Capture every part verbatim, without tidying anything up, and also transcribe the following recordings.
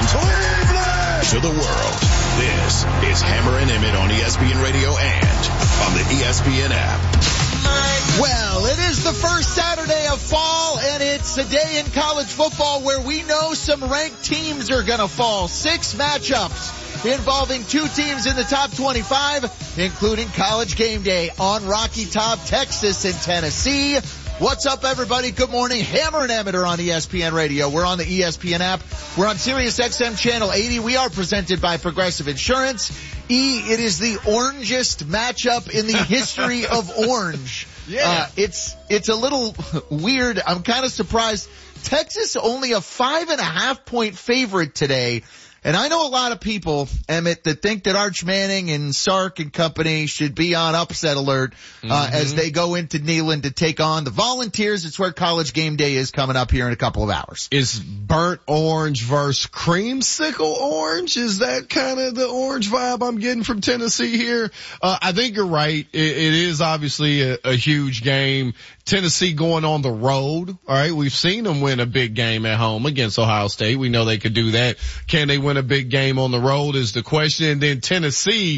Cleveland, Cleveland to the world. This is Hammer and Emmett on E S P N Radio and on the E S P N app. Well, it is the first Saturday of fall, and it's a day in college football where we know some ranked teams are going to fall. Six matchups involving two teams in the top twenty-five, including College Game Day on Rocky Top, Texas and Tennessee. What's up, everybody? Good morning. Hammer and Emmett are on E S P N Radio. We're on the E S P N app. We're on Sirius X M Channel eighty. We are presented by Progressive Insurance. E, it is the orangest matchup in the history of orange. Yeah. Uh, it's, it's a little weird. I'm kind of surprised. Texas only a five and a half point favorite today. And I know a lot of people, Emmett, that think that Arch Manning and Sark and company should be on upset alert uh, mm-hmm. as they go into Neyland to take on the Volunteers. It's where College Game Day is coming up here in a couple of hours. Is burnt orange versus creamsicle orange? Is that kind of the orange vibe I'm getting from Tennessee here? Uh, I think you're right. It, it is obviously a, a huge game. Tennessee going on the road. All right. We've seen them win a big game at home against Ohio State. We know they could do that. Can they win a big game on the road is the question. And then Tennessee,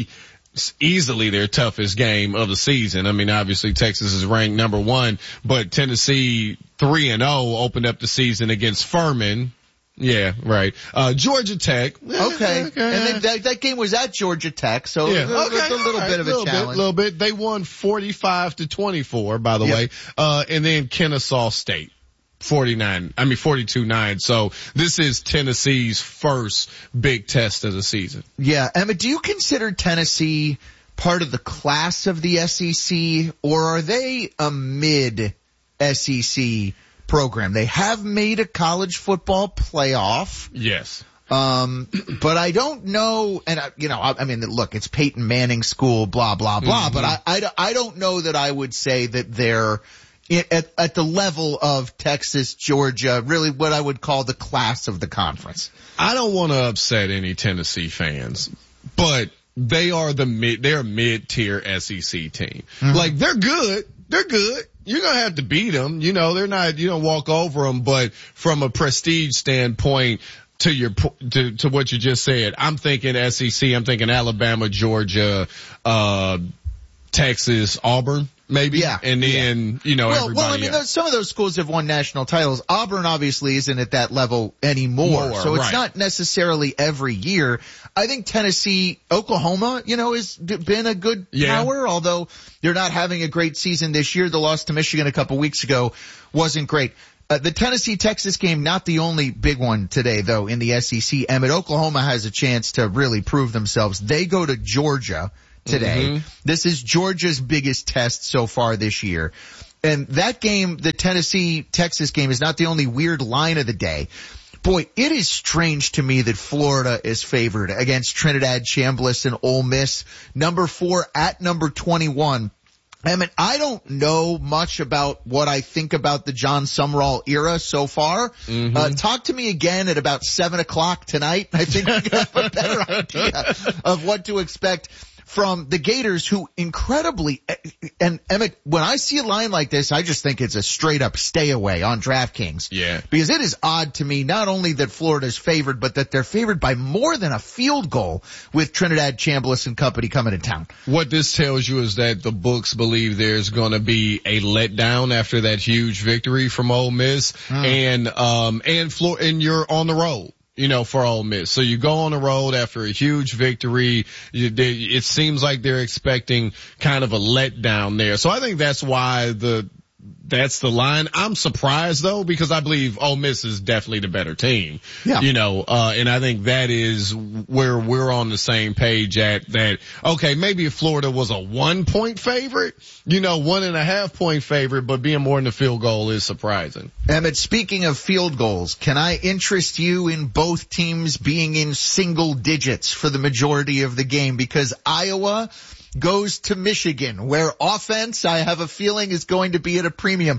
easily their toughest game of the season. I mean, obviously Texas is ranked number one, but Tennessee three and oh opened up the season against Furman. Yeah, right. Uh, Georgia Tech. Okay. okay. And then that, that game was at Georgia Tech, so yeah. it was okay. a little right. bit of a little challenge. A little bit. They won forty-five to twenty-four, by the yep. way. Uh, and then Kennesaw State. forty-nine, I mean forty-two nine. So this is Tennessee's first big test of the season. Yeah. Emma, do you consider Tennessee part of the class of the S E C, or are they a mid S E C program? They have made a college football playoff. Yes. Um, but I don't know, and I, you know, I, I mean, look, it's Peyton Manning school, blah, blah, blah, mm-hmm. but I, I, I don't know that I would say that they're at, at the level of Texas, Georgia, really what I would call the class of the conference. I don't want to upset any Tennessee fans, but they are the mid, they're a mid-tier S E C team. Mm-hmm. Like, they're good. They're good. You're going to have to beat them. You know, they're not, you don't walk over them, but from a prestige standpoint, to your, to, to what you just said, I'm thinking S E C, I'm thinking Alabama, Georgia, uh, Texas, Auburn. Maybe. Yeah. And then, yeah. you know, well, everybody Well, I mean, else. some of those schools have won national titles. Auburn obviously isn't at that level anymore. More, so it's right. not necessarily every year. I think Tennessee, Oklahoma, you know, has been a good yeah. power, although they're not having a great season this year. The loss to Michigan a couple weeks ago wasn't great. Uh, the Tennessee-Texas game, not the only big one today, though, in the S E C. Emmett, Oklahoma has a chance to really prove themselves. They go to Georgia today. Mm-hmm. This is Georgia's biggest test so far this year. And that game, the Tennessee-Texas game, is not the only weird line of the day. Boy, it is strange to me that Florida is favored against Trinidad, Chambliss, and Ole Miss. Number four at number twenty-one. I mean, I don't know much about what I think about the John Sumrall era so far. Mm-hmm. Uh, talk to me again at about seven o'clock tonight. I think we have a better idea of what to expect from the Gators, who incredibly, and Emmett, when I see a line like this, I just think it's a straight up stay away on DraftKings. Yeah. Because it is odd to me, not only that Florida's favored, but that they're favored by more than a field goal with Trinidad, Chambliss, and company coming to town. What this tells you is that the books believe there's going to be a letdown after that huge victory from Ole Miss, mm. and um and Flor- and you're on the road. You know, for Ole Miss. So you go on the road after a huge victory. You, they, it seems like they're expecting kind of a letdown there. So I think that's why the, that's the line. I'm surprised though, because I believe Ole Miss is definitely the better team. Yeah. You know, uh, and I think that is where we're on the same page at that. Okay, maybe if Florida was a one point favorite, you know, one and a half point favorite, but being more than a field goal is surprising. Emmett, speaking of field goals, can I interest you in both teams being in single digits for the majority of the game? Because Iowa goes to Michigan, where offense, I have a feeling, is going to be at a premium.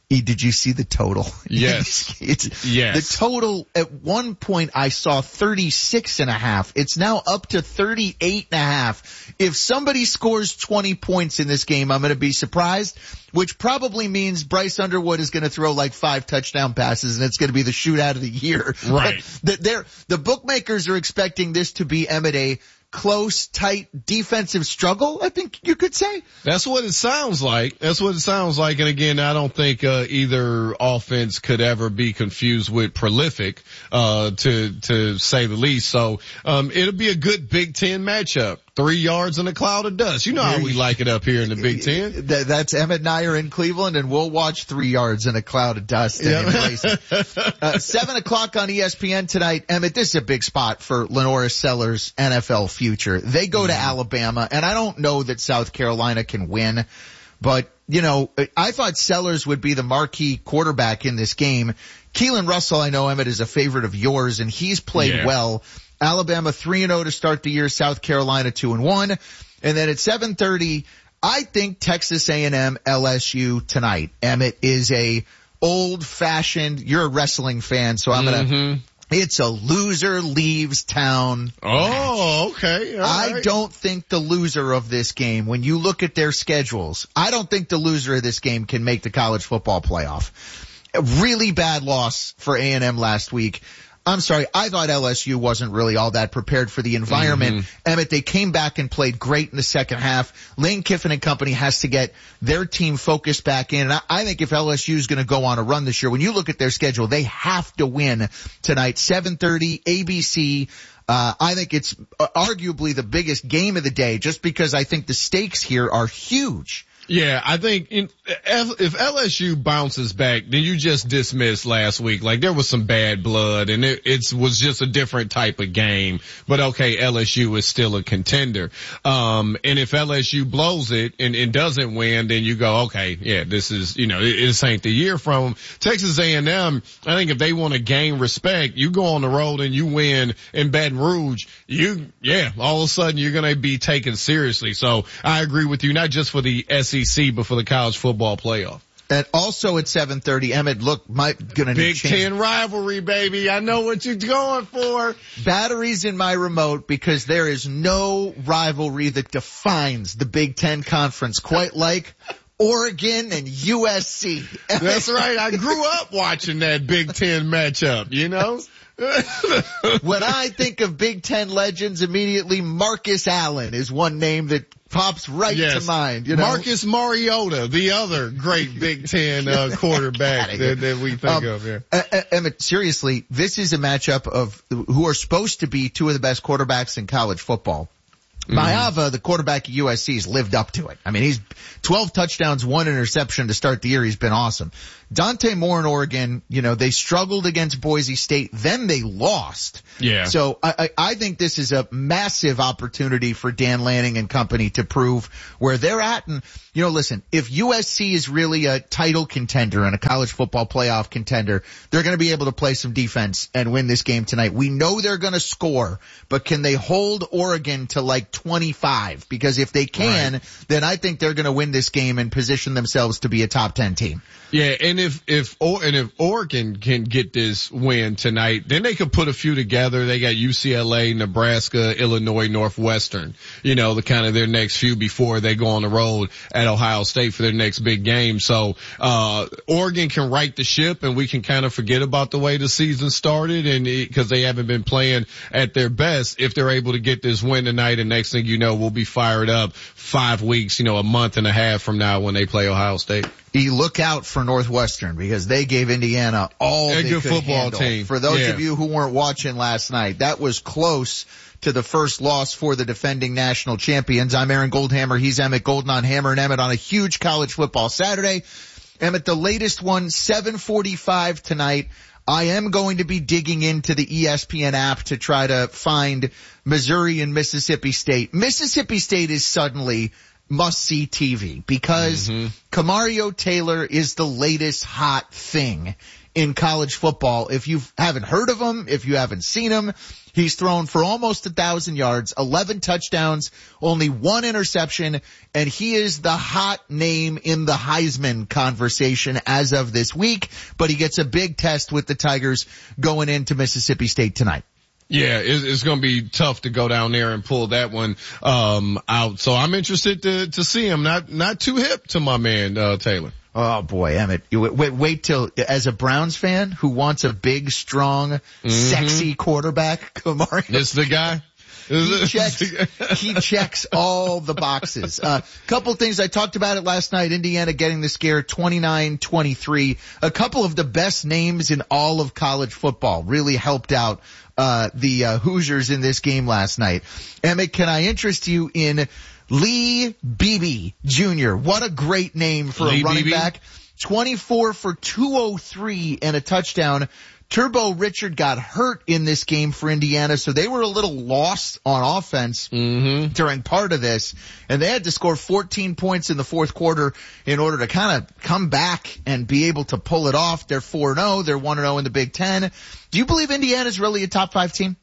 E, did you see the total? Yes. it's yes. The total at one point I saw thirty-six and a half. It's now up to thirty-eight and a half. If somebody scores twenty points in this game, I'm going to be surprised, which probably means Bryce Underwood is going to throw like five touchdown passes and it's going to be the shootout of the year. Right. But they're, the bookmakers are expecting this to be, Emmett, a close, tight, defensive struggle, I think you could say. That's what it sounds like. That's what it sounds like. And again, I don't think uh, either offense could ever be confused with prolific, uh, to to say the least. So um, it'll be a good Big Ten matchup. Three yards in a cloud of dust. You know how we like it up here in the Big Ten. That's Emmett and I are in Cleveland, and we'll watch three yards in a cloud of dust and yep. embrace it. Uh, seven o'clock on E S P N tonight. Emmett, this is a big spot for Lenora Sellers' N F L future. They go mm-hmm. to Alabama, and I don't know that South Carolina can win, but, you know, I thought Sellers would be the marquee quarterback in this game. Keelan Russell, I know, Emmett, is a favorite of yours, and he's played yeah. well. Alabama three and oh to start the year, South Carolina two and one. And then at seven thirty, I think Texas A and M L S U tonight. Emmett is a old-fashioned, you're a wrestling fan, so I'm going to, mm-hmm. it's a loser leaves town. Oh, okay. All I right. don't think the loser of this game, when you look at their schedules, I don't think the loser of this game can make the college football playoff. A really bad loss for A and M last week. I'm sorry, I thought L S U wasn't really all that prepared for the environment. Mm-hmm. Emmett, they came back and played great in the second half. Lane Kiffin and company has to get their team focused back in. And I, I think if L S U is going to go on a run this year, when you look at their schedule, they have to win tonight. seven thirty, A B C. Uh, I think it's arguably the biggest game of the day just because I think the stakes here are huge. Yeah, I think in, if L S U bounces back, then you just dismissed last week. Like there was some bad blood and it, it was just a different type of game. But okay, L S U is still a contender. Um, and if L S U blows it and, and doesn't win, then you go, okay, yeah, this is, you know, it, this ain't the year from Texas A and M. I think if they want to gain respect, you go on the road and you win in Baton Rouge, you, yeah, all of a sudden you're going to be taken seriously. So I agree with you, not just for the S E C, but for the college football playoff. And also at seven thirty, Emmett, look, my gonna Big change. Ten rivalry, baby. I know what you're going for. Batteries in my remote because there is no rivalry that defines the Big Ten Conference quite like Oregon and U S C. That's right. I grew up watching that Big Ten matchup, you know? When I think of Big Ten legends, immediately Marcus Allen is one name that pops right yes. to mind. You know? Marcus Mariota, the other great Big Ten uh, quarterback that, that we think um, of here. Uh, Emmett, seriously, this is a matchup of who are supposed to be two of the best quarterbacks in college football. Mm-hmm. Maava, the quarterback at U S C, has lived up to it. I mean, he's twelve touchdowns, one interception to start the year. He's been awesome. Dante Moore in Oregon, you know, they struggled against Boise State, then they lost. Yeah. So I, I, I think this is a massive opportunity for Dan Lanning and company to prove where they're at. And, you know, listen, if U S C is really a title contender and a college football playoff contender, they're going to be able to play some defense and win this game tonight. We know they're going to score, but can they hold Oregon to like twenty-five? Because if they can, right. then I think they're going to win this game and position themselves to be a top ten team. Yeah, and if if and if Oregon can get this win tonight, then they could put a few together. They got U C L A, Nebraska, Illinois, Northwestern. You know, the kind of their next few before they go on the road at Ohio State for their next big game. So uh Oregon can right the ship, and we can kind of forget about the way the season started, and because they haven't been playing at their best. If they're able to get this win tonight, and next thing you know, we'll be fired up five weeks, you know, a month and a half from now when they play Ohio State. You look out for Northwestern because they gave Indiana all a they good could football handle. team. For those yeah. of you who weren't watching last night, that was close to the first loss for the defending national champions. I'm Aaron Goldhammer. He's Emmett Golden on Hammer and Emmett on a huge college football Saturday. Emmett, the latest one, seven forty-five tonight. I am going to be digging into the E S P N app to try to find Missouri and Mississippi State. Mississippi State is suddenly must-see T V because mm-hmm. Camario Taylor is the latest hot thing in college football. If you haven't heard of him, if you haven't seen him, he's thrown for almost a thousand yards, eleven touchdowns, only one interception, and he is the hot name in the Heisman conversation as of this week, but he gets a big test with the Tigers going into Mississippi State tonight. Yeah, it's, it's going to be tough to go down there and pull that one um out. So I'm interested to to see him. Not not too hip to my man uh Taylor. Oh boy, Emmett, you wait, wait till, as a Browns fan who wants a big, strong, mm-hmm. sexy quarterback, Kamari. This the guy? He checks, he checks all the boxes. A uh, couple things. I talked about it last night. Indiana getting the scare twenty-nine twenty-three. A couple of the best names in all of college football really helped out, uh, the, uh, Hoosiers in this game last night. Emmett, can I interest you in Lee Beebe Junior? What a great name for Lee a running Beebe? back. twenty-four for two oh three and a touchdown. Turbo Richard got hurt in this game for Indiana, so they were a little lost on offense mm-hmm. during part of this, and they had to score fourteen points in the fourth quarter in order to kind of come back and be able to pull it off. They're four and oh. They're one and oh in the Big Ten. Do you believe Indiana's really a top five team?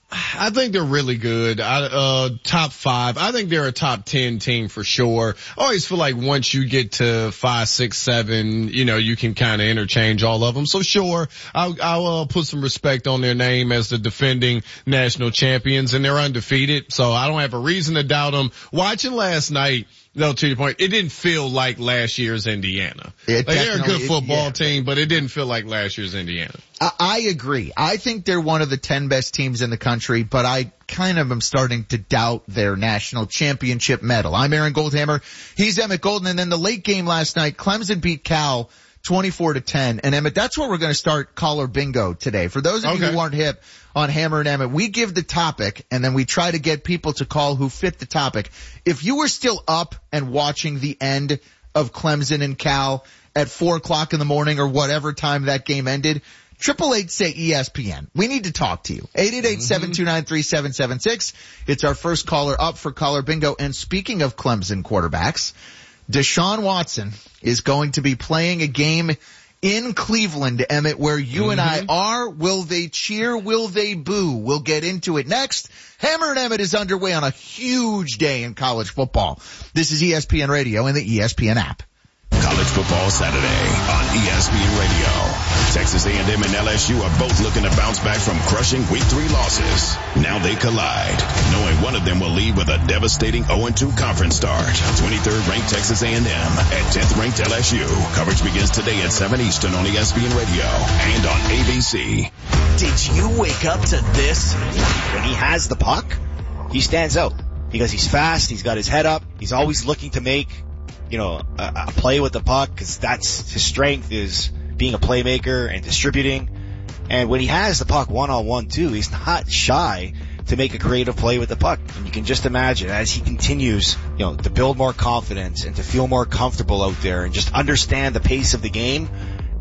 I think they're really good. I, uh, top five. I think they're a top ten team for sure. I always feel like once you get to five, six, seven, you know, you can kind of interchange all of them. So sure, I'll, I'll uh, put some respect on their name as the defending national champions, and they're undefeated. So I don't have a reason to doubt them. Watching last night, though, to your point, it didn't feel like last year's Indiana. Like they're a good football yeah. team, but it didn't feel like last year's Indiana. I, I agree. I think they're one of the ten best teams in the country, but I kind of am starting to doubt their national championship medal. I'm Aaron Goldhammer. He's Emmett Golden. And then the late game last night, Clemson beat Cal twenty-four to ten. And Emmett, that's where we're going to start caller bingo today. For those of okay. you who aren't hip on Hammer and Emmett, we give the topic and then we try to get people to call who fit the topic. If you were still up and watching the end of Clemson and Cal at four o'clock in the morning or whatever time that game ended, triple eight say E S P N. We need to talk to you. eight eight eight, seven two nine, three seven seven six. It's our first caller up for caller bingo. And speaking of Clemson quarterbacks, Deshaun Watson is going to be playing a game in Cleveland, Emmett, where you mm-hmm. and I are. Will they cheer? Will they boo? We'll get into it next. Hammer and Emmett is underway on a huge day in college football. This is E S P N Radio and the E S P N app. College Football Saturday on E S P N Radio. Texas A and M and L S U are both looking to bounce back from crushing week three losses. Now they collide, knowing one of them will leave with a devastating oh and two conference start. twenty-third ranked Texas A and M at tenth ranked L S U. Coverage begins today at seven Eastern on E S P N Radio and on A B C. Did you wake up to this? When he has the puck, he stands out because he's fast, he's got his head up, he's always looking to make, you know, a, a play with the puck, because that's his strength, is being a playmaker and distributing. And when he has the puck one-on-one too, he's not shy to make a creative play with the puck. And you can just imagine as he continues, you know, to build more confidence and to feel more comfortable out there and just understand the pace of the game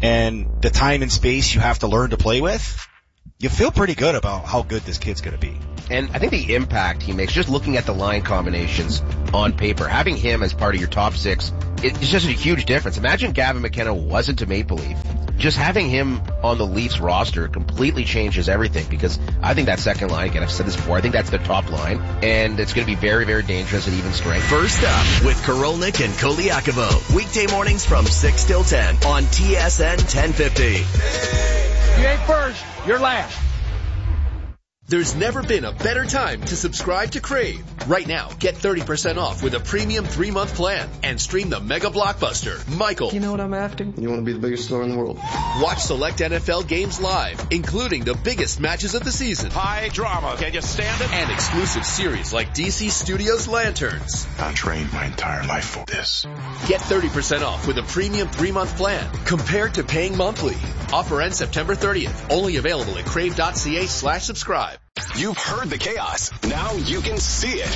and the time and space you have to learn to play with, you feel pretty good about how good this kid's going to be. And I think the impact he makes, just looking at the line combinations on paper, having him as part of your top six, it's just a huge difference. Imagine Gavin McKenna wasn't a Maple Leaf. Just having him on the Leafs roster completely changes everything, because I think that second line, again, I've said this before, I think that's the top line, and it's going to be very, very dangerous at even strength. First up with Korolnik and Koliakovo. Weekday mornings from six till ten on T S N ten fifty. You ain't first, you're last. There's never been a better time to subscribe to Crave. Right now, get thirty percent off with a premium three-month plan and stream the mega blockbuster, Michael. You know what I'm after? You want to be the biggest star in the world. Watch select N F L games live, including the biggest matches of the season. High drama. Can you stand it? And exclusive series like D C Studios Lanterns. I trained my entire life for this. Get thirty percent off with a premium three-month plan compared to paying monthly. Offer ends September thirtieth. Only available at crave.ca slash subscribe. You've heard the chaos. Now you can see it.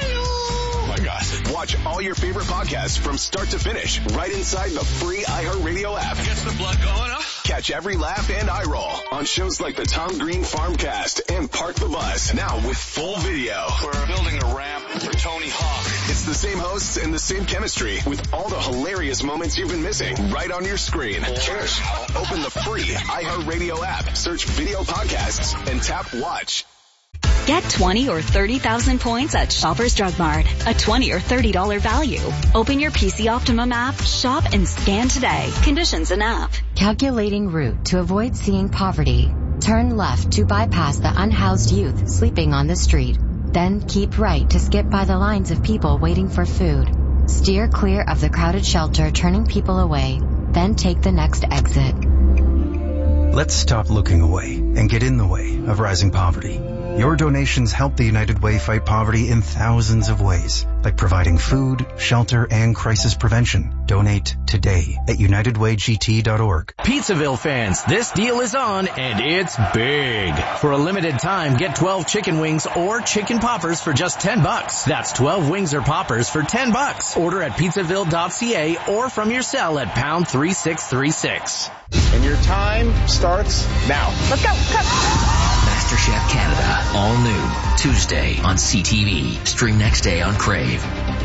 Oh my God. Watch all your favorite podcasts from start to finish right inside the free iHeartRadio app. Gets the blood going, huh? Catch every laugh and eye roll on shows like the Tom Green Farmcast and Park the Bus. Now with full video. We're building a ramp for Tony Hawk. It's the same hosts and the same chemistry with all the hilarious moments you've been missing right on your screen. Cheers. Open the free iHeartRadio app, search video podcasts, and tap watch. Get twenty or thirty thousand points at Shoppers Drug Mart. A twenty or thirty dollars value. Open your P C Optimum app, shop, and scan today. Conditions and app. Calculating route to avoid seeing poverty. Turn left to bypass the unhoused youth sleeping on the street. Then keep right to skip by the lines of people waiting for food. Steer clear of the crowded shelter turning people away. Then take the next exit. Let's stop looking away and get in the way of rising poverty. Your donations help the United Way fight poverty in thousands of ways, like providing food, shelter, and crisis prevention. Donate today at united way g t dot org. Pizzaville fans, this deal is on, and it's big. For a limited time, get twelve chicken wings or chicken poppers for just ten bucks. That's twelve wings or poppers for ten bucks. Order at pizzaville dot c a or from your cell at pound three six three six. And your time starts now. Let's go. Come. MasterChef Canada, all new, Tuesday on C T V. Stream next day on Crave.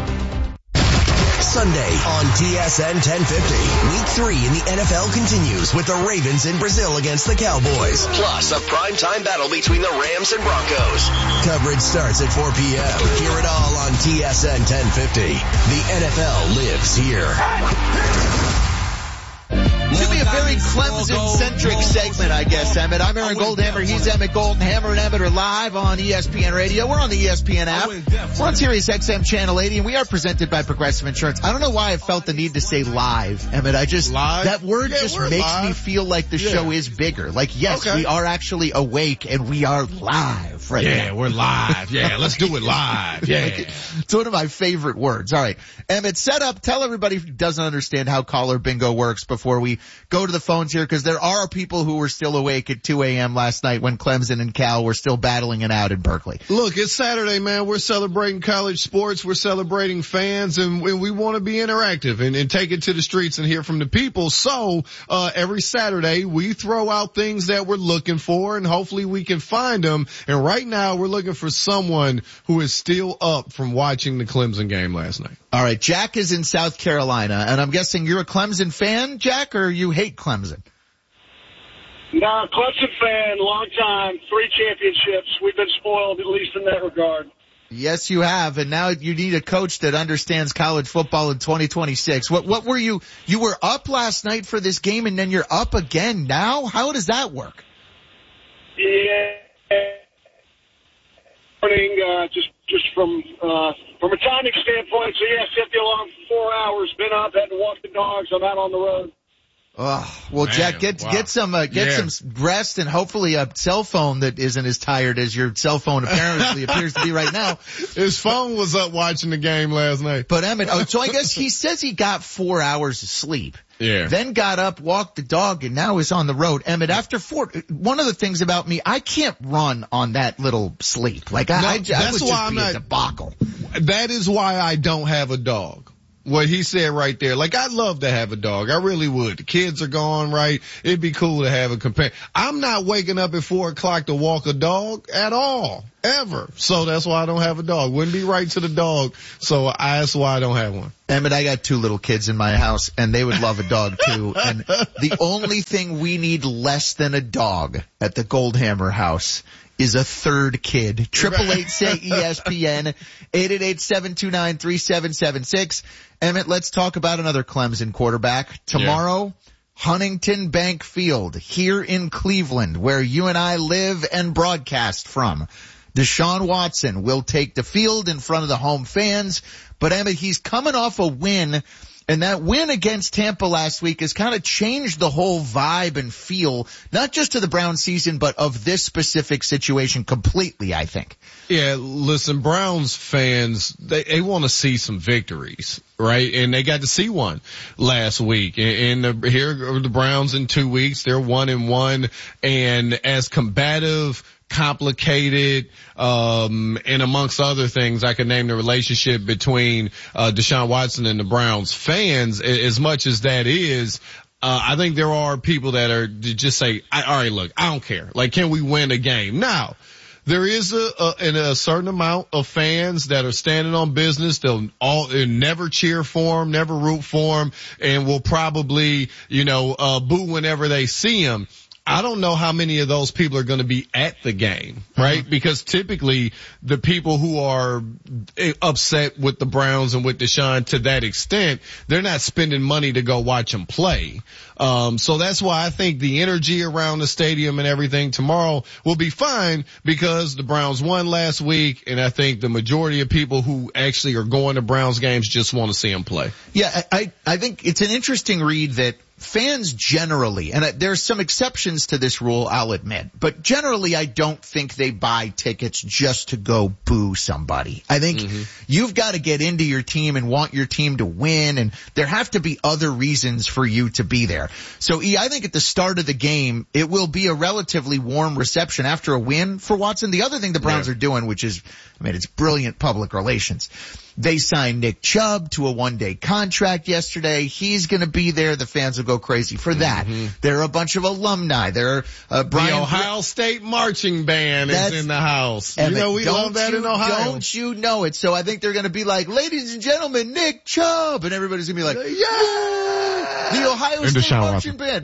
Sunday on T S N ten fifty. Week three in the N F L continues with the Ravens in Brazil against the Cowboys. Plus a primetime battle between the Rams and Broncos. Coverage starts at four p.m. Hear it all on T S N ten fifty. The N F L lives here. It's going to be a very Clemson-centric segment, I guess, Emmett. I'm Aaron Goldhammer. He's Emmett Goldenhammer, and Emmett are live on E S P N Radio. We're on the E S P N app. We're on Sirius X M Channel eighty, and we are presented by Progressive Insurance. I don't know why I felt the need to say live, Emmett. I just, live? that word yeah, just makes live. me feel like the yeah. show is bigger. Like, yes, okay. we are actually awake, and we are live right yeah, now. Yeah, we're live. Yeah, let's do it live. Yeah. Like, it's one of my favorite words. All right. Emmett, set up. Tell everybody who doesn't understand how caller bingo works before we go to the phone here, because there are people who were still awake at two a.m. last night when Clemson and Cal were still battling it out in Berkeley. Look, it's Saturday, man. We're celebrating college sports. We're celebrating fans, and we, we want to be interactive and, and take it to the streets and hear from the people. So uh every Saturday, we throw out things that we're looking for, and hopefully we can find them. And right now, we're looking for someone who is still up from watching the Clemson game last night. All right, Jack is in South Carolina, and I'm guessing you're a Clemson fan, Jack, or you hate Clemson? No, Clemson fan, long time, three championships. We've been spoiled, at least in that regard. Yes, you have, and now you need a coach that understands college football in twenty twenty-six. What, what were you, you were up last night for this game, and then you're up again now? How does that work? Yeah, morning, uh, just, just from, uh, from a timing standpoint, so yeah, set the alarm for four hours, been up, had to walk the dogs, I'm out on the road. Oh, well, Man, Jack, get, wow. get some, uh, get yeah. some rest and hopefully a cell phone that isn't as tired as your cell phone apparently appears to be right now. His phone was up watching the game last night. But Emmett, oh, so I guess he says he got four hours of sleep. Yeah. Then got up, walked the dog, and now is on the road. Emmett, after four, one of the things about me, I can't run on that little sleep. Like, I, No, I, I that's would why just I'm be a not- debacle. That is why I don't have a dog. What he said right there. Like, I'd love to have a dog. I really would. The kids are gone, right? It'd be cool to have a companion. I'm not waking up at four o'clock to walk a dog at all. Ever. So that's why I don't have a dog. Wouldn't be right to the dog. So I, that's why I don't have one. Emmett, I got two little kids in my house, and they would love a dog too. And the only thing we need less than a dog at the Goldhammer house is a third kid. Triple eight say E S P N, eight eight eight, seven two nine, three seven seven six. Emmett, let's talk about another Clemson quarterback. Tomorrow, yeah. Huntington Bank Field here in Cleveland, where you and I live and broadcast from. Deshaun Watson will take the field in front of the home fans, but Emmett, he's coming off a win, and that win against Tampa last week has kind of changed the whole vibe and feel, not just to the Browns season, but of this specific situation completely, I think. Yeah, listen, Browns fans, they, they want to see some victories, right? And they got to see one last week. And, and the, here are the Browns in two weeks. They're one and one, and as combative, complicated, um, and amongst other things, I could name the relationship between, uh, Deshaun Watson and the Browns fans. As much as that is, Uh, I think there are people that are just say, I, all right, look, I don't care. Like, can we win a game? Now, there is a, a, a certain amount of fans that are standing on business. They'll all they'll never cheer for them, never root for them, and will probably, you know, uh, boo whenever they see them. I don't know how many of those people are going to be at the game, right? Mm-hmm. Because typically the people who are upset with the Browns and with Deshaun to that extent, they're not spending money to go watch them play. Um, so that's why I think the energy around the stadium and everything tomorrow will be fine because the Browns won last week, and I think the majority of people who actually are going to Browns games just want to see them play. Yeah, I, I think it's an interesting read that fans generally, and there's some exceptions to this rule, I'll admit, but generally I don't think they buy tickets just to go boo somebody. I think mm-hmm. you've got to get into your team and want your team to win, and there have to be other reasons for you to be there. So, E, I think at the start of the game, it will be a relatively warm reception after a win for Watson. The other thing the Browns yeah. are doing, which is, I mean, it's brilliant public relations. They signed Nick Chubb to a one-day contract yesterday. He's going to be there. The fans will go crazy for that. Mm-hmm. There are a bunch of alumni. There are uh, Brian. The Ohio Br- State marching band That's, is in the house. Emmett, you know we love that you, in Ohio. Don't you know it? So I think they're going to be like, ladies and gentlemen, Nick Chubb, and everybody's going to be like, yeah, the Ohio and State Deshaun marching Watson. band.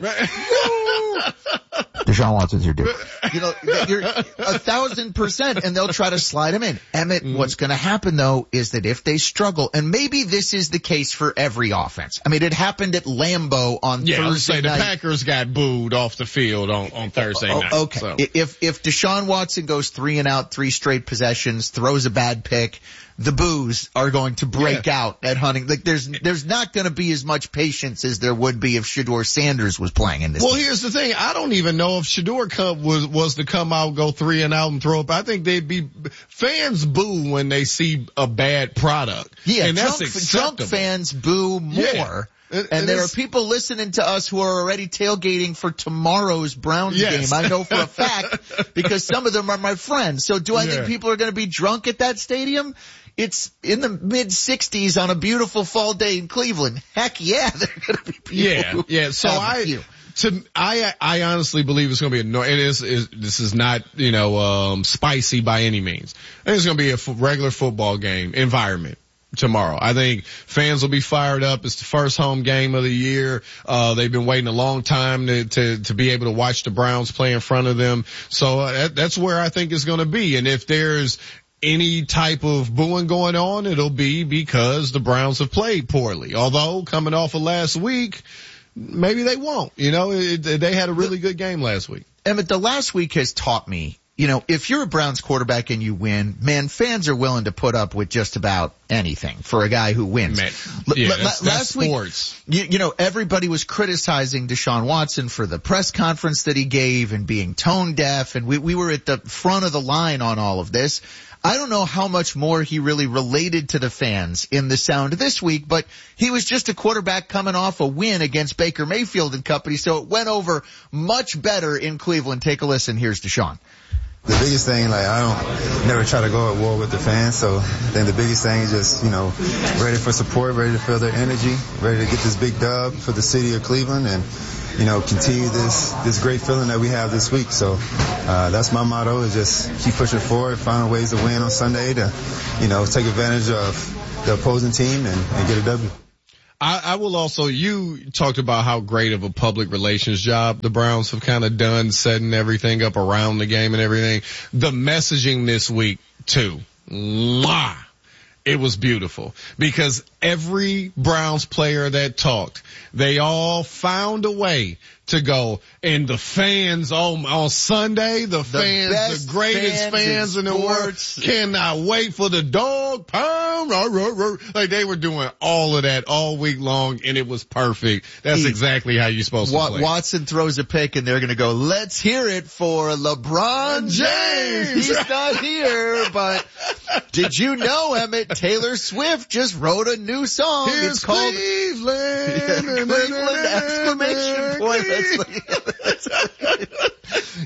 Deshaun Watson's your dude. You know, you're a thousand percent, and they'll try to slide him in. Emmett, mm. what's going to happen though is that if they struggle, and maybe this is the case for every offense. I mean, it happened at Lambeau on yeah, Thursday say night. The Packers got booed off the field on, on Thursday oh, night. Okay. So. If, if Deshaun Watson goes three and out, three straight possessions, throws a bad pick, the boos are going to break yeah. out at Huntington. Like there's, there's not going to be as much patience as there would be if Shedeur Sanders was playing in this Well, game. Here's the thing. I don't even know if Shedeur come, was, was to come out, go three and out and throw up. I think they'd be, fans boo when they see a bad product. Yeah, and drunk, that's acceptable. drunk fans boo more. Yeah. And, and there are people listening to us who are already tailgating for tomorrow's Browns yes. game. I know for a fact because some of them are my friends. So do I yeah. think people are going to be drunk at that stadium? It's in the mid sixties on a beautiful fall day in Cleveland. Heck yeah, they're going to be people. Yeah, yeah. So I, to, I, I honestly believe it's going to be a, no, it is, is, this is not, you know, um, spicy by any means. I think it's going to be a f- regular football game environment tomorrow. I think fans will be fired up. It's the first home game of the year. Uh, they've been waiting a long time to, to, to be able to watch the Browns play in front of them. So uh, that, that's where I think it's going to be. And if there's any type of booing going on, it'll be because the Browns have played poorly. Although coming off of last week, maybe they won't. You know, it, they had a really good game last week. Emmett, the last week has taught me, you know, if you're a Browns quarterback and you win, man, fans are willing to put up with just about anything for a guy who wins. Man, yeah, L- that's, last that's week, sports. You, you know, everybody was criticizing Deshaun Watson for the press conference that he gave and being tone deaf, and we, we were at the front of the line on all of this. I don't know how much more he really related to the fans in the sound this week, but he was just a quarterback coming off a win against Baker Mayfield and company, so it went over much better in Cleveland. Take a listen. Here's Deshaun. The biggest thing, like, I don't never try to go at war with the fans, so then the biggest thing is just, you know, ready for support, ready to feel their energy, ready to get this big dub for the city of Cleveland and, you know, continue this, this great feeling that we have this week. So, uh, that's my motto, is just keep pushing forward, find ways to win on Sunday to, you know, take advantage of the opposing team and, and get a W. I, I will also, you talked about how great of a public relations job the Browns have kind of done, setting everything up around the game and everything. The messaging this week too. Mwah! It was beautiful because every Browns player that talked, they all found a way to go. And the fans on, on Sunday, the, the fans, the greatest fans, fans in, in the world, cannot wait for the dog pound. Like they were doing all of that all week long, and it was perfect. That's he, exactly how you're supposed Wa- to play. Watson throws a pick, and they're going to go, let's hear it for LeBron James. He's not here, but did you know, Emmett, Taylor Swift just wrote a new song. Here's it's called Cleveland. Yeah, Cleveland exclamation point. That's like,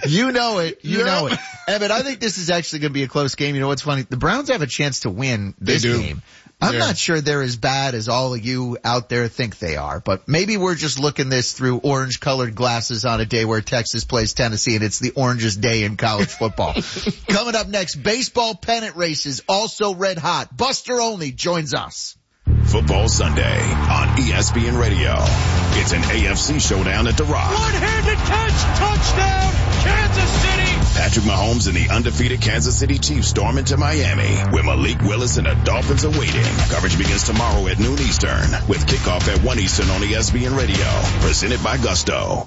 You know it. You Yeah. know it. Evan, I think this is actually going to be a close game. You know what's funny? The Browns have a chance to win this They do. game. I'm Yeah. not sure they're as bad as all of you out there think they are, but maybe we're just looking this through orange colored glasses on a day where Texas plays Tennessee and it's the orangest day in college football. Coming up next, baseball pennant races also red hot. Buster Olney joins us. Football Sunday on E S P N Radio. It's an A F C showdown at the Rock. One-handed catch, touchdown, Kansas City. Patrick Mahomes and the undefeated Kansas City Chiefs storm into Miami, where Malik Willis and the Dolphins are waiting. Coverage begins tomorrow at noon Eastern, with kickoff at one Eastern on E S P N Radio. Presented by Gusto.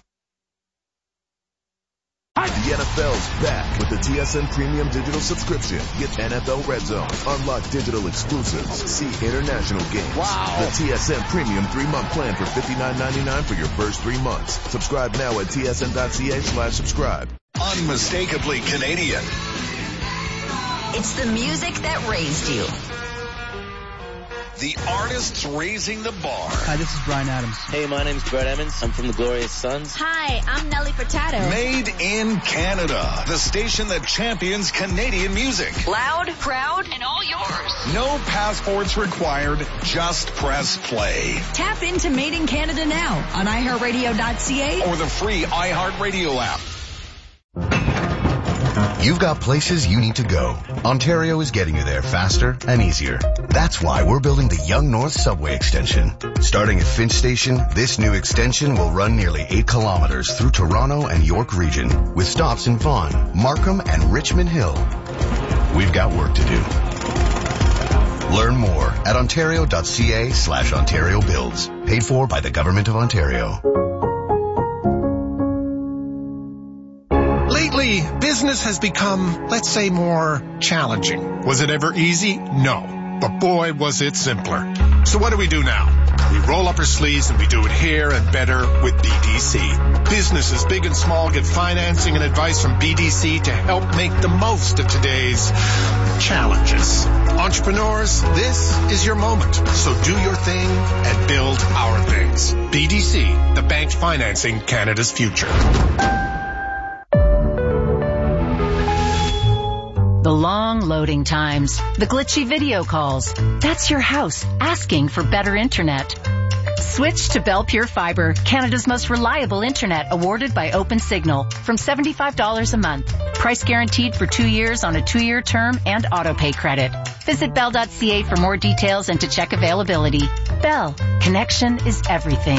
The N F L's back with the T S N Premium Digital subscription. Get N F L Red Zone, unlock digital exclusives, see international games. Wow. The T S N Premium three-month plan for fifty-nine ninety-nine for your first three months. Subscribe now at tsn.ca slash subscribe. Unmistakably Canadian. It's the music that raised you. The artists raising the bar. Hi, this is Bryan Adams. Hey, my name's Brett Emmons. I'm from the Glorious Sons. Hi, I'm Nelly Furtado. Made in Canada. The station that champions Canadian music. Loud, proud, and all yours. No passports required. Just press play. Tap into Made in Canada now on i heart radio dot c a Or the free iHeartRadio app. You've got places you need to go. Ontario is getting you there faster and easier. That's why we're building the Yonge North Subway Extension. Starting at Finch Station, this new extension will run nearly eight kilometers through Toronto and York region, with stops in Vaughan, Markham, and Richmond Hill. We've got work to do. Learn more at ontario.ca slash Ontario Builds. Paid for by the Government of Ontario. Lately, business has become, let's say, more challenging. Was it ever easy? No. But boy, was it simpler. So what do we do now? We roll up our sleeves and we do it here and better with B D C. Businesses big and small get financing and advice from B D C to help make the most of today's challenges. Entrepreneurs, this is your moment. So do your thing and build our things. B D C, the bank financing Canada's future. The long loading times, the glitchy video calls. That's your house asking for better internet. Switch to Bell Pure Fiber, Canada's most reliable internet, awarded by OpenSignal, from seventy-five dollars a month. Price guaranteed for two years on a two-year term and auto-pay credit. Visit bell dot c a for more details and to check availability. Bell, connection is everything.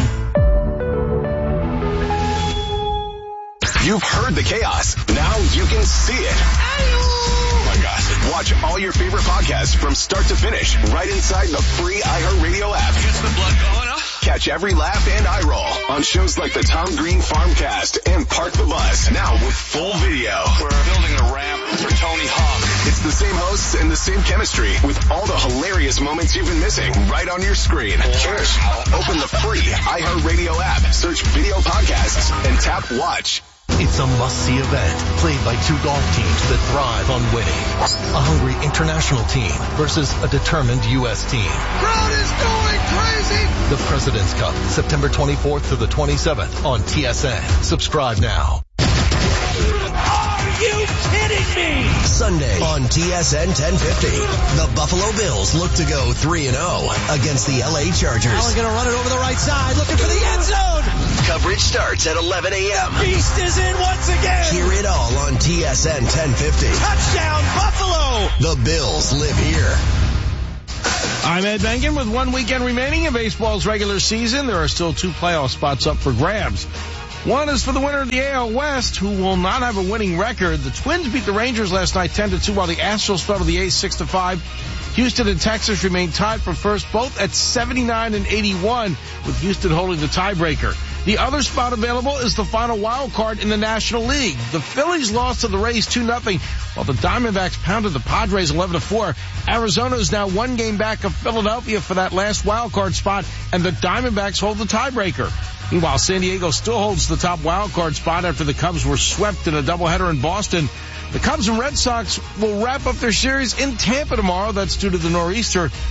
You've heard the chaos. Now you can see it. Oh my gosh. Watch all your favorite podcasts from start to finish right inside the free iHeartRadio app. Gets the blood going, huh? Catch every laugh and eye roll on shows like the Tom Green Farmcast and Park the Bus. Now with full video. We're building a ramp for Tony Hawk. It's the same hosts and the same chemistry with all the hilarious moments you've been missing right on your screen. Cheers. Open the free iHeartRadio app, search video podcasts, and tap watch. It's a must-see event played by two golf teams that thrive on winning. A hungry international team versus a determined U S team. Crowd is going crazy! The President's Cup, September twenty-fourth to the twenty-seventh on T S N. Subscribe now. Are you kidding me? Sunday on T S N ten fifty. The Buffalo Bills look to go three and oh against the L A Chargers. Allen going to run it over the right side, looking for the end zone. Coverage starts at eleven a.m. Beast is in once again. Hear it all on T S N ten fifty. Touchdown, Buffalo. The Bills live here. I'm Ed Bengen with one weekend remaining in baseball's regular season. There are still two playoff spots up for grabs. One is for the winner of the A L West, who will not have a winning record. The Twins beat the Rangers last night ten to two, while the Astros fell to the A's six to five. Houston and Texas remain tied for first, both at seventy-nine and eighty-one, with Houston holding the tiebreaker. The other spot available is the final wild card in the National League. The Phillies lost to the Rays two nothing, while the Diamondbacks pounded the Padres eleven to four. Arizona is now one game back of Philadelphia for that last wild card spot, and the Diamondbacks hold the tiebreaker. Meanwhile, San Diego still holds the top wild card spot after the Cubs were swept in a doubleheader in Boston. The Cubs and Red Sox will wrap up their series in Tampa tomorrow. That's due to the nor'easter.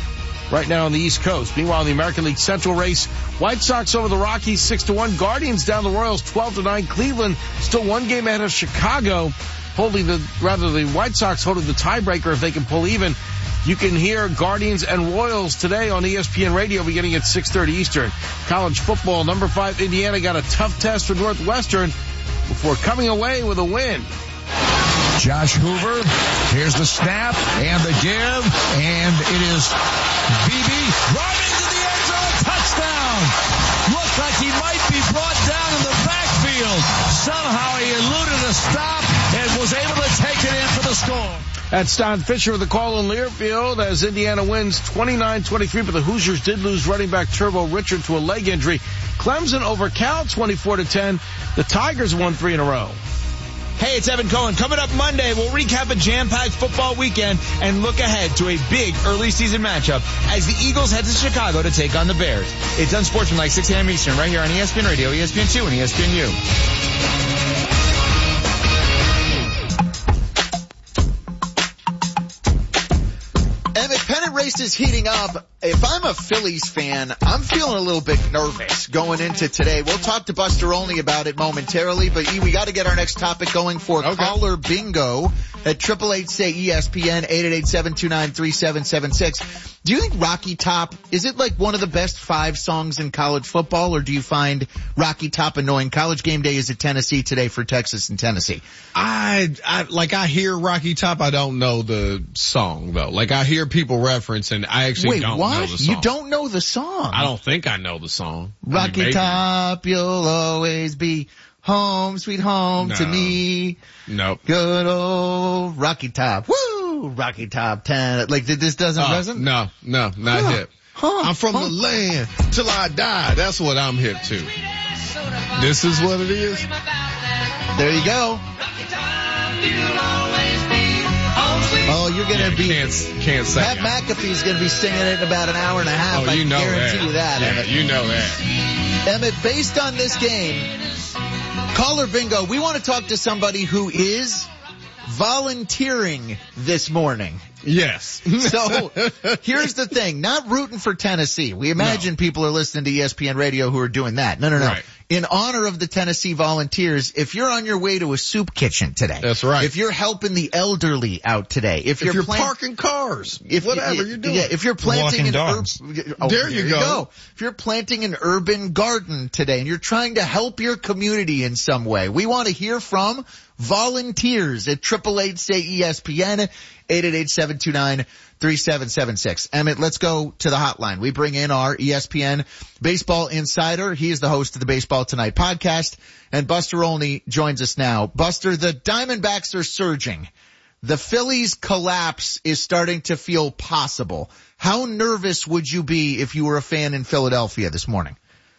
right now on the East Coast. Meanwhile, in the American League Central race, White Sox over the Rockies six to one. Guardians down the Royals twelve to nine. Cleveland still one game ahead of Chicago, holding the, rather the White Sox holding the tiebreaker if they can pull even. You can hear Guardians and Royals today on E S P N Radio beginning at six thirty Eastern. College football, number five Indiana got a tough test for Northwestern before coming away with a win. Josh Hoover, here's the snap and the give, and it is B B driving to the end zone, touchdown. Looked like he might be brought down in the backfield. Somehow he eluded a stop and was able to take it in for the score. That's Don Fisher with the call in Learfield as Indiana wins twenty-nine twenty-three, but the Hoosiers did lose running back Turbo Richard to a leg injury. Clemson over Cal twenty-four to ten. The Tigers won three in a row. Hey, it's Evan Cohen. Coming up Monday, we'll recap a jam-packed football weekend and look ahead to a big early season matchup as the Eagles head to Chicago to take on the Bears. It's Unsportsmanlike, six a.m. Eastern, right here on E S P N Radio, E S P N two, and E S P N U. Race is heating up. If I'm a Phillies fan, I'm feeling a little bit nervous going into today. We'll talk to Buster Olney about it momentarily, but we got to get our next topic going for okay. Caller Bingo at triple eight say E S P N, eight eight eight, seven two nine, three seven seven six. Do you think Rocky Top, is it like one of the best five songs in college football, or do you find Rocky Top annoying? College Game Day is at Tennessee today for Texas and Tennessee. I, I, like I hear Rocky Top, I don't know the song though. Like I hear people reference and I actually Wait, don't what? know the song. You don't know the song? I don't think I know the song. Rocky I mean, Top, you'll always be home, sweet home no. to me. Nope. Good old Rocky Top. Woo! Rocky Top ten. Like, this doesn't uh, resonate? No, no, not huh. hip. Huh. I'm from huh. the land till I die. That's what I'm hip to. This is what it is. There you go. Oh, you're going to be, can't, can't say Pat McAfee's going to be singing it in about an hour and a half. Oh, you I know guarantee that. you that, yeah, Emmett. you know that. Emmett, based on this game, Caller Bingo, we want to talk to somebody who is volunteering this morning. Yes. So here's the thing, not rooting for Tennessee. We imagine no. people are listening to E S P N Radio who are doing that. No, no, no. Right. In honor of the Tennessee Volunteers, if you're on your way to a soup kitchen today. That's right. If you're helping the elderly out today. If you're, if you're plant- parking cars. If whatever you, you're doing. Yeah, if you're planting an urban, oh, there you there go. you go. If you're planting an urban garden today and you're trying to help your community in some way, we want to hear from volunteers at triple eight say E S P N, eight eight eight, seven two nine, three seven seven six. Emmett, let's go to the hotline. We bring in our E S P N baseball insider. He is the host of the Baseball Tonight podcast, and Buster Olney joins us now. Buster, the Diamondbacks are surging. The Phillies' collapse is starting to feel possible. How nervous would you be if you were a fan in Philadelphia this morning?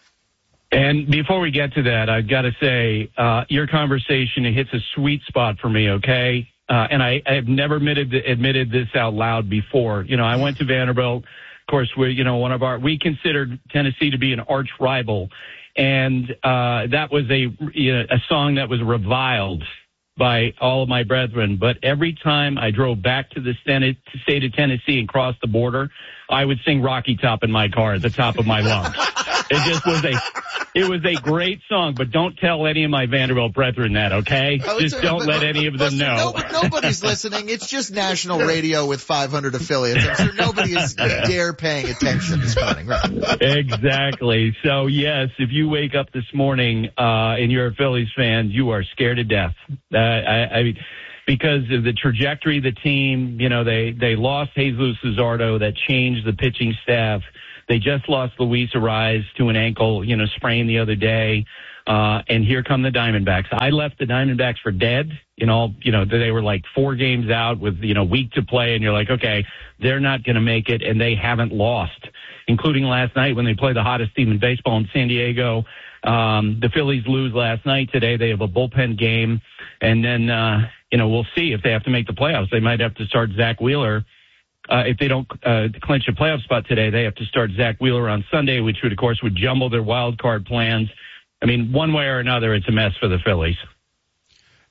And before we get to that, I've got to say, uh, your conversation hits a sweet spot for me, okay? Uh, and I, I've never admitted, admitted this out loud before. You know, I went to Vanderbilt. Of course, we, you know, one of our, we considered Tennessee to be an arch rival. And, uh, that was a, you know, a song that was reviled by all of my brethren. But every time I drove back to the state of Tennessee and crossed the border, I would sing Rocky Top in my car at the top of my lungs. It just was a, it was a great song, but don't tell any of my Vanderbilt brethren that, okay? Oh, just don't but, let any of them listen, know. No, nobody's listening. It's just national radio with five hundred affiliates. I'm sure nobody is dare paying attention this morning, right? Exactly. So yes, if you wake up this morning, uh, and you're a Phillies fan, you are scared to death. Uh, I, I because of the trajectory of the team, you know, they, they lost Jesus Luzardo. That changed the pitching staff. They just lost Luis Arraez to an ankle, you know, sprain the other day. Uh, and here come the Diamondbacks. I left the Diamondbacks for dead. You know, you know, they were like four games out with, you know, a week to play. And you're like, okay, they're not going to make it. And they haven't lost, including last night when they played the hottest team in baseball in San Diego. Um, the Phillies lose last night. Today they have a bullpen game. And then, uh, you know, we'll see if they have to make the playoffs. They might have to start Zach Wheeler. Uh, if they don't uh, clinch a playoff spot today, they have to start Zach Wheeler on Sunday, which would, of course, would jumble their wild card plans. I mean, one way or another, it's a mess for the Phillies.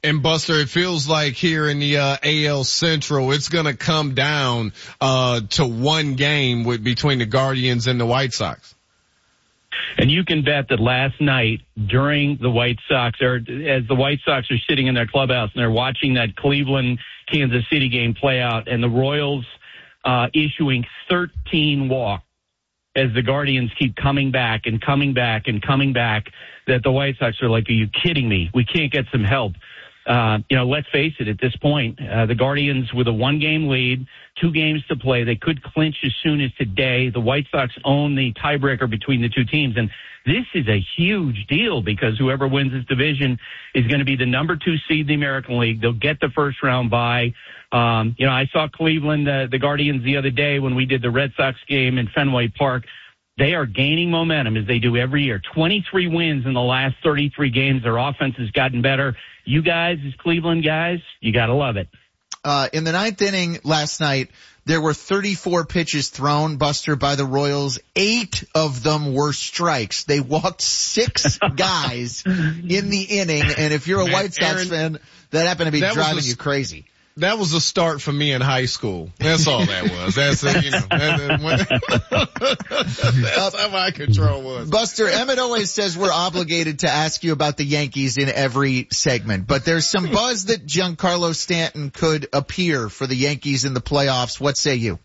And Buster, it feels like here in the uh, A L Central, it's going to come down uh to one game with between the Guardians and the White Sox. And you can bet that last night during the White Sox, or as the White Sox are sitting in their clubhouse and they're watching that Cleveland-Kansas City game play out, and the Royals uh issuing thirteen walks as the Guardians keep coming back and coming back and coming back, that the White Sox are like, are you kidding me? We can't get some help. Uh, you know, let's face it, at this point, uh, the Guardians with a one-game lead, two games to play, they could clinch as soon as today. The White Sox own the tiebreaker between the two teams, and this is a huge deal because whoever wins this division is going to be the number two seed in the American League. They'll get the first round bye. Um, you know, I saw Cleveland, uh, the Guardians the other day when we did the Red Sox game in Fenway Park. They are gaining momentum as they do every year. twenty-three wins in the last thirty-three games. Their offense has gotten better. You guys, as Cleveland guys, you got to love it. Uh, in the ninth inning last night, there were thirty-four pitches thrown, Buster, by the Royals. Eight of them were strikes. They walked six guys in the inning. And if you're a Man, White Sox Aaron, fan, that happened to be driving a, you crazy. That was a start for me in high school. That's all that was. That's uh, you know. That, that's how my control was. Buster, Emmett always says we're obligated to ask you about the Yankees in every segment, but there's some buzz that Giancarlo Stanton could appear for the Yankees in the playoffs. What say you?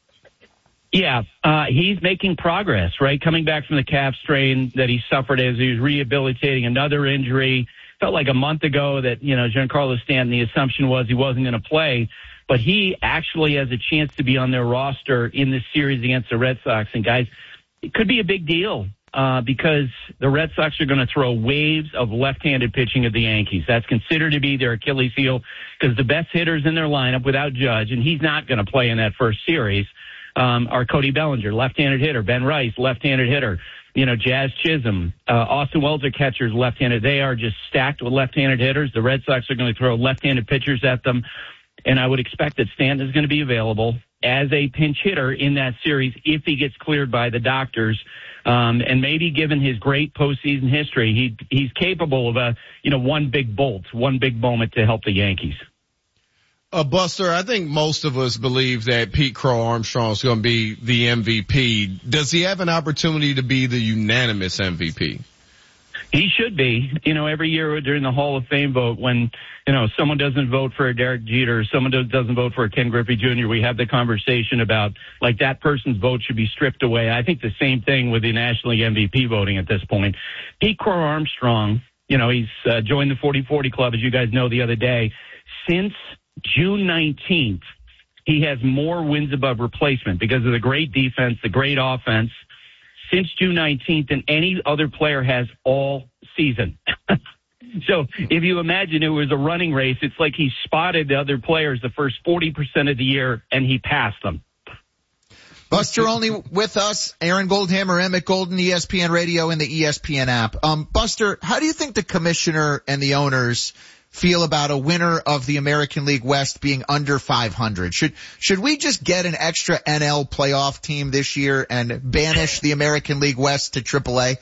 Yeah, uh, he's making progress, right? Coming back from the calf strain that he suffered as he was rehabilitating another injury. Felt like a month ago that, you know, Giancarlo Stanton, the assumption was he wasn't going to play, but he actually has a chance to be on their roster in this series against the Red Sox. And guys, it could be a big deal, uh, because the Red Sox are going to throw waves of left-handed pitching at the Yankees. That's considered to be their Achilles heel because the best hitters in their lineup without Judge, and he's not going to play in that first series, um, are Cody Bellinger, left-handed hitter, Ben Rice, left-handed hitter. You know, Jazz Chisholm, uh, Austin Wells are catchers, left-handed. They are just stacked with left-handed hitters. The Red Sox are going to throw left-handed pitchers at them. And I would expect that Stanton is going to be available as a pinch hitter in that series if he gets cleared by the doctors. Um, and maybe given his great postseason history, he, he's capable of a, you know, one big bolt, one big moment to help the Yankees. Uh, Buster, I think most of us believe that Pete Crow Armstrong is going to be the M V P. Does he have an opportunity to be the unanimous M V P? He should be. You know, every year during the Hall of Fame vote, when, you know, someone doesn't vote for a Derek Jeter, someone doesn't vote for a Ken Griffey Junior, we have the conversation about, like, that person's vote should be stripped away. I think the same thing with the National League M V P voting at this point. Pete Crow Armstrong, you know, he's uh, joined the forty forty Club, as you guys know, the other day. Since June nineteenth, he has more wins above replacement because of the great defense, the great offense, since June nineteenth than any other player has all season. So if you imagine it was a running race, it's like he spotted the other players the first forty percent of the year and he passed them. Buster, only with us, Aaron Goldhammer, Emmett Golden, E S P N Radio, and the E S P N app. Um, Buster, how do you think the commissioner and the owners feel about a winner of the American League West being under five hundred? Should should we just get an extra N L playoff team this year and banish the American League West to triple A?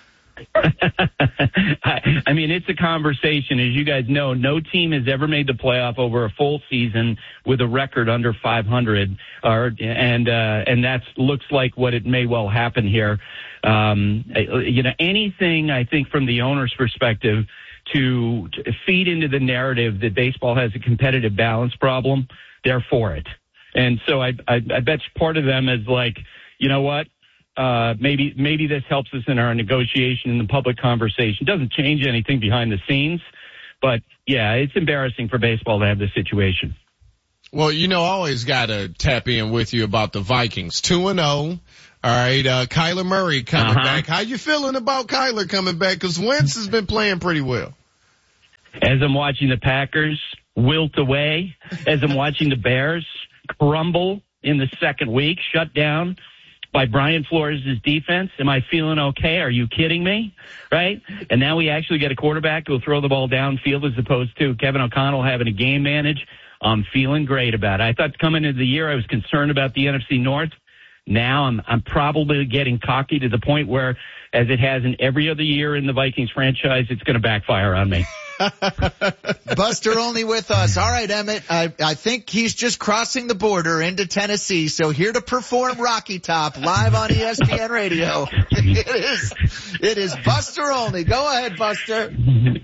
I, I mean, it's a conversation. As you guys know, no team has ever made the playoff over a full season with a record under five hundred, or, and uh, and that looks like what it may well happen here. Um, you know, anything I think from the owner's perspective to, to feed into the narrative that baseball has a competitive balance problem, they're for it. And so I, I, I bet part of them is like, you know what? Uh, maybe, maybe this helps us in our negotiation in the public conversation. Doesn't change anything behind the scenes, but yeah, it's embarrassing for baseball to have this situation. Well, you know, I always got to tap in with you about the Vikings. two and oh. All right, uh, Kyler Murray coming uh-huh. back. How you feeling about Kyler coming back? Because Wentz has been playing pretty well. As I'm watching the Packers wilt away, as I'm watching the Bears crumble in the second week, shut down by Brian Flores' defense, am I feeling okay? Are you kidding me? Right? And now we actually get a quarterback who will throw the ball downfield as opposed to Kevin O'Connell having a game manage. I'm feeling great about it. I thought coming into the year I was concerned about the N F C North. Now I'm, I'm probably getting cocky to the point where, as it has in every other year in the Vikings franchise, it's going to backfire on me. Buster Olney with us. All right, Emmett. I, I think he's just crossing the border into Tennessee. So here to perform Rocky Top live on E S P N Radio. It is, it is Buster Olney. Go ahead, Buster.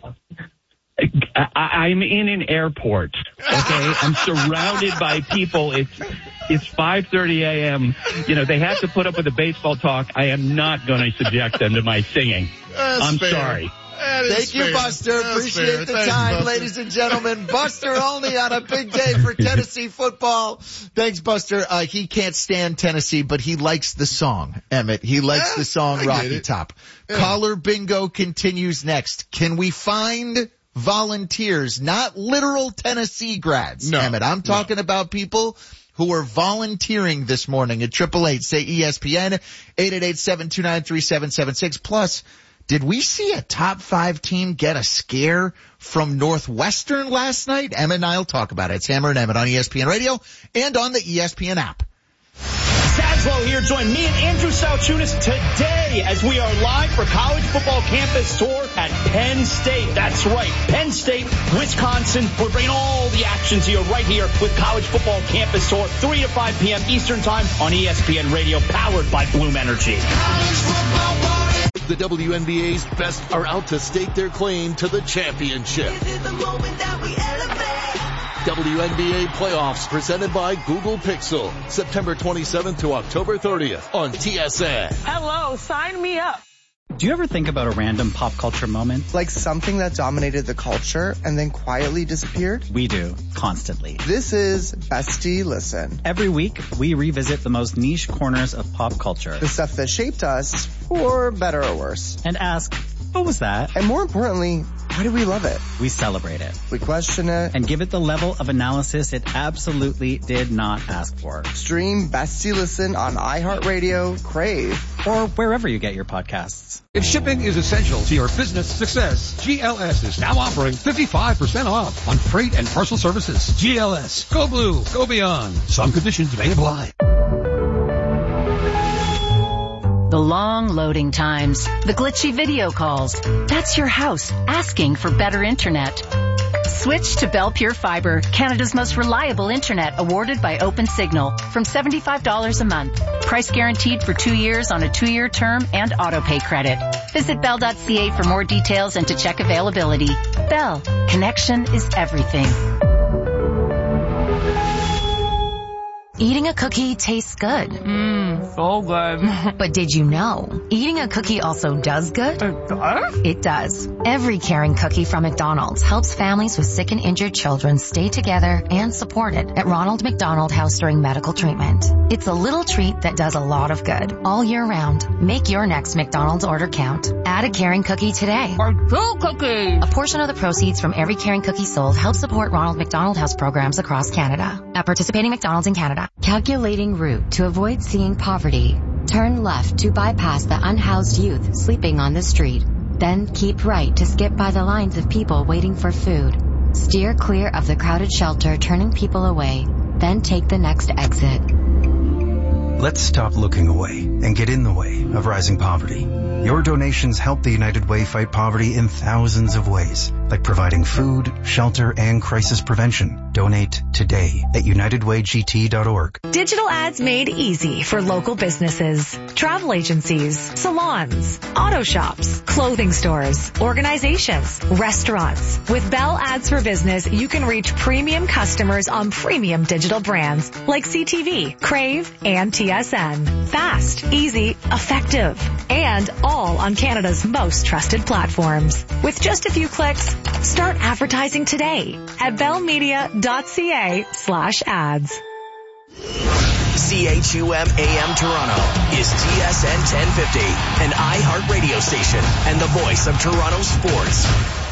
I, I'm in an airport. Okay, I'm surrounded by people. It's it's five thirty a.m. You know, they have to put up with the baseball talk. I am not going to subject them to my singing. That's I'm fair. sorry. Thank you, fair. Buster. That's Appreciate fair. the Thanks, time, Buster. ladies and gentlemen. Buster Olney on a big day for Tennessee football. Thanks, Buster. Uh, he can't stand Tennessee, but he likes the song, Emmett. He likes Yeah, the song I get Rocky it. Top. Yeah. Caller bingo continues next. Can we find volunteers, not literal Tennessee grads, No, Emmett? I'm talking about people who are volunteering this morning at triple eight, say E S P N, eight eight eight, seven two nine, three seven seven six. Plus, did we see a top five team get a scare from Northwestern last night? Emmett and I will talk about it. It's Hammer and Emmett on E S P N Radio and on the E S P N app. Saslow here. Join me and Andrew Salchunas today as we are live for College Football Campus Tour at Penn State. That's right, Penn State, Wisconsin. We're bringing all the action to you right here with College Football Campus Tour, three to five p.m. Eastern Time on E S P N Radio, powered by Bloom Energy. The W N B A's best are out to stake their claim to the championship. W N B A playoffs presented by Google Pixel, September twenty-seventh to October thirtieth on T S N. Hello, sign me up. Do you ever think about a random pop culture moment? Like something that dominated the culture and then quietly disappeared? We do, constantly. This is Bestie Listen. Every week, we revisit the most niche corners of pop culture. The stuff that shaped us, for better or worse. And ask, what was that? And more importantly, why do we love it? We celebrate it. We question it. And give it the level of analysis it absolutely did not ask for. Stream Bestie Listen on iHeartRadio, Crave, or wherever you get your podcasts. If shipping is essential to your business success, G L S is now offering fifty-five percent off on freight and parcel services. G L S. Go blue. Go beyond. Some conditions may apply. The long loading times, the glitchy video calls. That's your house asking for better internet. Switch to Bell Pure Fiber, Canada's most reliable internet, awarded by OpenSignal, from seventy-five dollars a month. Price guaranteed for two years on a two-year term and auto-pay credit. Visit bell dot c a for more details and to check availability. Bell, connection is everything. Eating a cookie tastes good. Mmm, so good. But did you know, eating a cookie also does good? It does? It does. Every caring cookie from McDonald's helps families with sick and injured children stay together and supported at Ronald McDonald House during medical treatment. It's a little treat that does a lot of good all year round. Make your next McDonald's order count. Add a caring cookie today. Or two cookies. A portion of the proceeds from every caring cookie sold helps support Ronald McDonald House programs across Canada. At participating McDonald's in Canada. Calculating route to avoid seeing poverty. Turn left to bypass the unhoused youth sleeping on the street. Then keep right to skip by the lines of people waiting for food. Steer clear of the crowded shelter turning people away. Then take the next exit. Let's stop looking away and get in the way of rising poverty. Your donations help the United Way fight poverty in thousands of ways, like providing food, shelter, and crisis prevention. Donate today at united way g t dot org. Digital ads made easy for local businesses, travel agencies, salons, auto shops, clothing stores, organizations, restaurants. With Bell Ads for Business, you can reach premium customers on premium digital brands like C T V, Crave, and T S N. Fast, easy, effective, and all on Canada's most trusted platforms. With just a few clicks, start advertising today at bellmedia.ca slash ads. C H U M A M Toronto is T S N ten fifty, an iHeart radio station and the voice of Toronto sports.